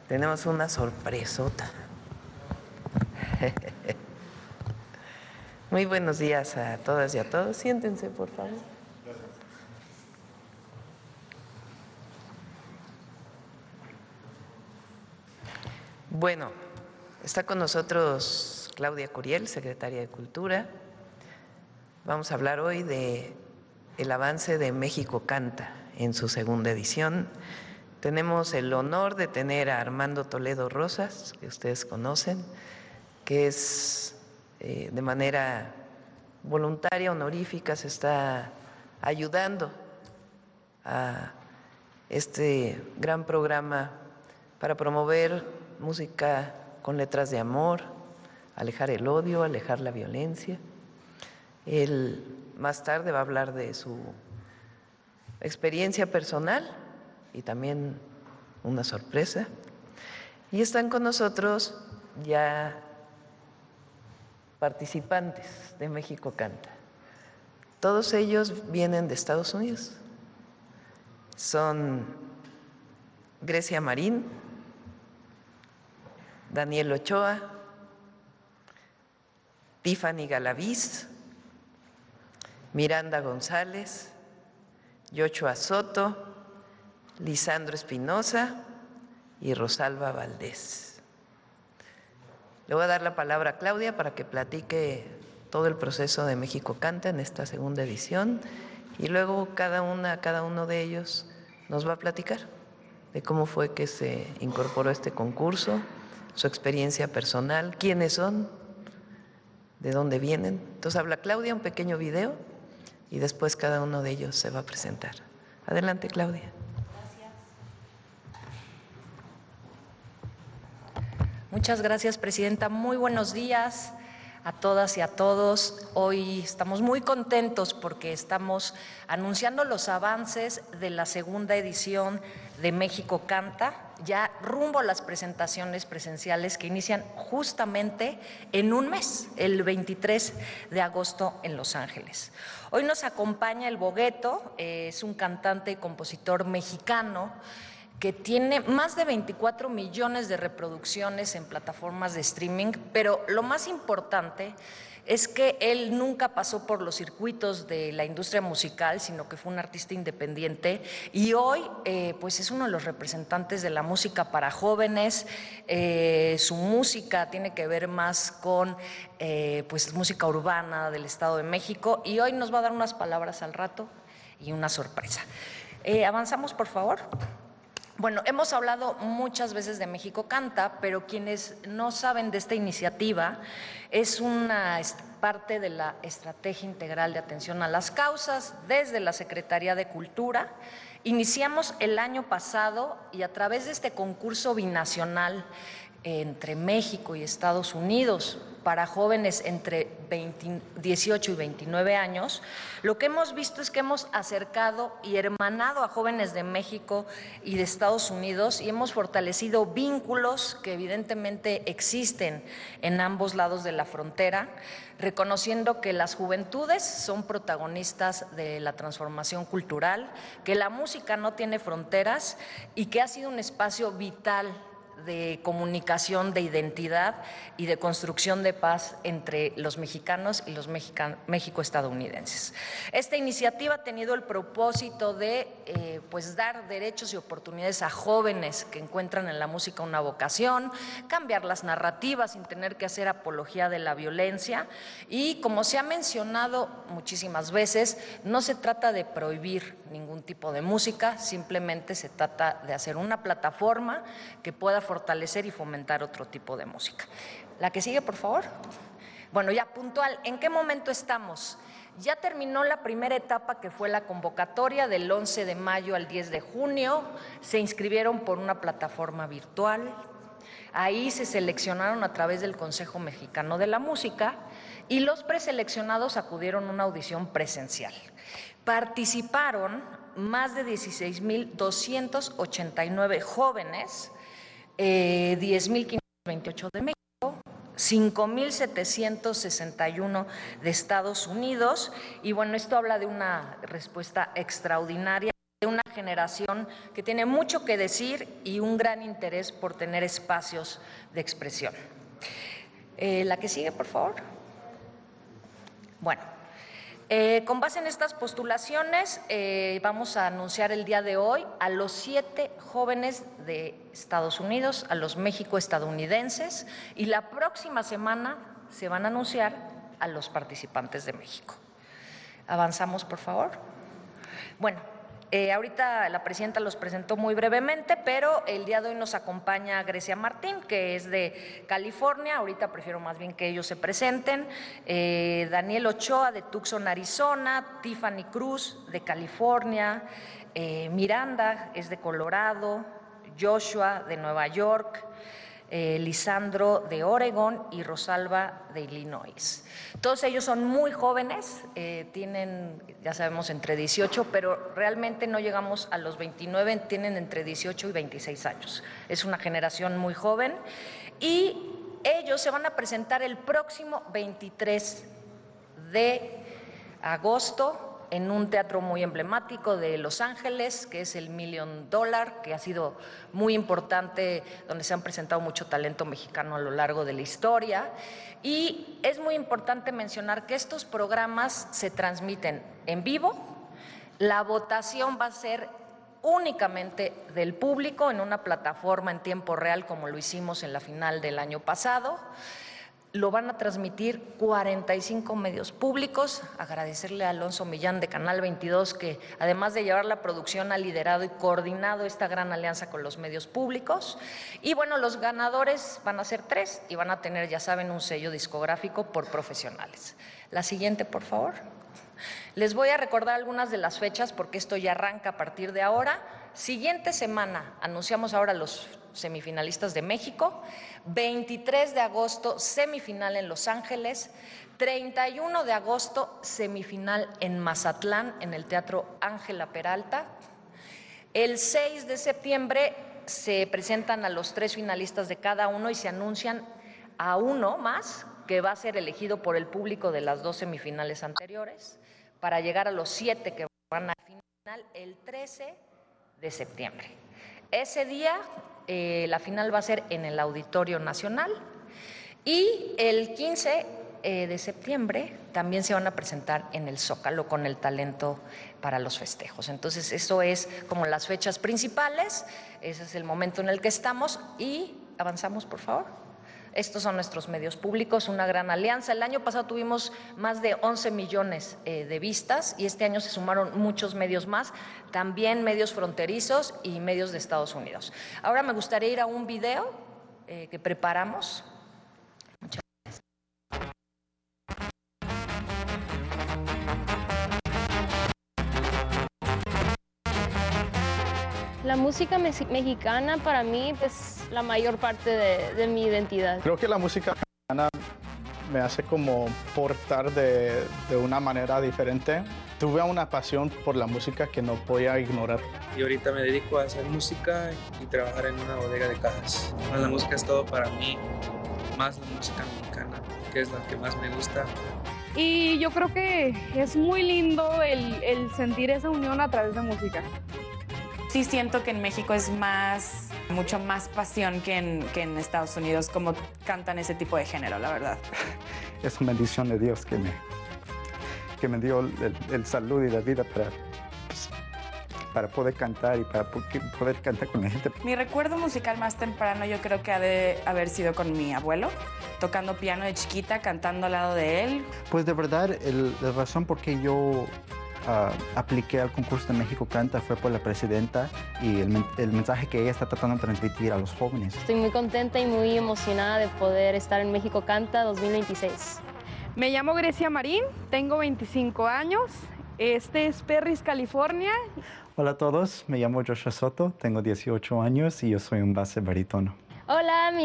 Tenemos una sorpresota. Muy buenos días a todas y a todos. Siéntense, por favor. Bueno, está con nosotros Claudia Curiel, secretaria de Cultura. Vamos a hablar hoy de el avance de México Canta en su segunda edición. Tenemos el honor de tener a Armando Toledo Rosas, que ustedes conocen, que es de manera voluntaria, honorífica, se está ayudando a este gran programa para promover música con letras de amor, alejar el odio, alejar la violencia. Él más tarde va a hablar de su experiencia personal y también una sorpresa. Y están con nosotros ya participantes de México Canta. Todos ellos vienen de Estados Unidos. Son Grecia Marín, Daniel Ochoa, Tiffany Galaviz, Miranda González, Yochoa Soto, Lisandro Espinosa y Rosalba Valdés. Le voy a dar la palabra a Claudia para que platique todo el proceso de México Canta en esta segunda edición y luego cada uno de ellos nos va a platicar de cómo fue que se incorporó a este concurso, su experiencia personal, quiénes son, de dónde vienen. Entonces habla Claudia, un pequeño video y después cada uno de ellos se va a presentar. Adelante, Claudia. Muchas gracias, Presidenta. Muy buenos días a todas y a todos. Hoy estamos muy contentos porque estamos anunciando los avances de la segunda edición de México Canta, ya rumbo a las presentaciones presenciales que inician justamente en un mes, el 23 de agosto en Los Ángeles. Hoy nos acompaña el Bogueto, es un cantante y compositor mexicano que tiene más de 24 millones de reproducciones en plataformas de streaming, pero lo más importante es que él nunca pasó por los circuitos de la industria musical, sino que fue un artista independiente y hoy pues es uno de los representantes de la música para jóvenes. Su música tiene que ver más con pues música urbana del Estado de México y hoy nos va a dar unas palabras al rato y una sorpresa. Avanzamos, por favor. Bueno, hemos hablado muchas veces de México Canta, pero quienes no saben de esta iniciativa, es una parte de la Estrategia Integral de Atención a las Causas desde la Secretaría de Cultura. Iniciamos el año pasado y a través de este concurso binacional entre México y Estados Unidos para jóvenes entre 18 y 29 años, lo que hemos visto es que hemos acercado y hermanado a jóvenes de México y de Estados Unidos y hemos fortalecido vínculos que evidentemente existen en ambos lados de la frontera, reconociendo que las juventudes son protagonistas de la transformación cultural, que la música no tiene fronteras y que ha sido un espacio vital de comunicación, de identidad y de construcción de paz entre los mexicanos y los mexico-estadounidenses. Esta iniciativa ha tenido el propósito de pues dar derechos y oportunidades a jóvenes que encuentran en la música una vocación, cambiar las narrativas sin tener que hacer apología de la violencia y, como se ha mencionado muchísimas veces, no se trata de prohibir ningún tipo de música, simplemente se trata de hacer una plataforma que pueda fortalecer y fomentar otro tipo de música. La que sigue, por favor. Bueno, ya puntual, ¿en qué momento estamos? Ya terminó la primera etapa, que fue la convocatoria del 11 de mayo al 10 de junio. Se inscribieron por una plataforma virtual. Ahí se seleccionaron a través del Consejo Mexicano de la Música y los preseleccionados acudieron a una audición presencial. Participaron más de 16,289 jóvenes, 10,528 de México, 5,761 de Estados Unidos, y bueno, esto habla de una respuesta extraordinaria una generación que tiene mucho que decir y un gran interés por tener espacios de expresión. La que sigue, por favor. Bueno, con base en estas postulaciones, vamos a anunciar el día de hoy a los 7 jóvenes de Estados Unidos, a los México-estadounidenses, y la próxima semana se van a anunciar a los participantes de México. Avanzamos, por favor. Bueno, ahorita la presidenta los presentó muy brevemente, pero el día de hoy nos acompaña Grecia Martín, que es de California. Ahorita prefiero más bien que ellos se presenten. Daniel Ochoa, de Tucson, Arizona. Tiffany Cruz, de California. Miranda es de Colorado. Joshua, de Nueva York. Lisandro, de Oregón, y Rosalba, de Illinois. Todos ellos son muy jóvenes, tienen, ya sabemos, entre 18, pero realmente no llegamos a los 29, tienen entre 18 y 26 años. Es una generación muy joven y ellos se van a presentar el próximo 23 de agosto en un teatro muy emblemático de Los Ángeles, que es el $1 Million, que ha sido muy importante, donde se han presentado mucho talento mexicano a lo largo de la historia. Y es muy importante mencionar que estos programas se transmiten en vivo. La votación va a ser únicamente del público en una plataforma en tiempo real, como lo hicimos en la final del año pasado. Lo van a transmitir 45 medios públicos. Agradecerle a Alonso Millán de Canal 22, que además de llevar la producción ha liderado y coordinado esta gran alianza con los medios públicos. Y bueno, los ganadores van a ser 3 y van a tener, ya saben, un sello discográfico por profesionales. La siguiente, por favor. Les voy a recordar algunas de las fechas porque esto ya arranca a partir de ahora. Siguiente semana, anunciamos ahora los semifinalistas de México. 23 de agosto, semifinal en Los Ángeles. 31 de agosto, semifinal en Mazatlán, en el Teatro Ángela Peralta. El 6 de septiembre se presentan a los 3 finalistas de cada uno y se anuncian a uno más que va a ser elegido por el público de las 2 semifinales anteriores para llegar a los 7 que van a final el 13 de septiembre. Ese día la final va a ser en el Auditorio Nacional y el 15 de septiembre también se van a presentar en el Zócalo con el talento para los festejos. Entonces, eso es como las fechas principales, ese es el momento en el que estamos y avanzamos, por favor. Estos son nuestros medios públicos, una gran alianza. El año pasado tuvimos más de 11 millones de vistas y este año se sumaron muchos medios más, también medios fronterizos y medios de Estados Unidos. Ahora me gustaría ir a un video que preparamos. Muchas gracias. La música mexicana para mí es la mayor parte de mi identidad. Creo que la música mexicana me hace como portar de una manera diferente. Tuve una pasión por la música que no podía ignorar. Y ahorita me dedico a hacer música y trabajar en una bodega de cajas. La música es todo para mí, más la música mexicana, que es la que más me gusta. Y yo creo que es muy lindo el sentir esa unión a través de música. Sí siento que en México es mucho más pasión que en Estados Unidos, como cantan ese tipo de género, la verdad. Es una bendición de Dios que me dio el salud y la vida para poder cantar y para poder cantar con la gente. Mi recuerdo musical más temprano yo creo que ha de haber sido con mi abuelo, tocando piano de chiquita, cantando al lado de él. Pues de verdad, la razón por qué yo apliqué al concurso de México Canta fue por la presidenta y el mensaje que ella está tratando de transmitir a los jóvenes. Estoy muy contenta y muy emocionada de poder estar en México Canta 2026. Me llamo Grecia Marín, tengo 25 años, este es Perris, California. Hola a todos, me llamo Joshua Soto, tengo 18 años y yo soy un base barítono. Hola, mi